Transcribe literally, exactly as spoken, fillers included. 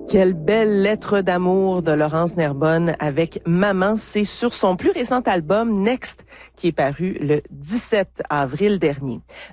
Quelle belle lettre d'amour de Laurence Nerbonne avec Maman. C'est sur son plus récent album Next qui est paru le dix-sept avril dernier.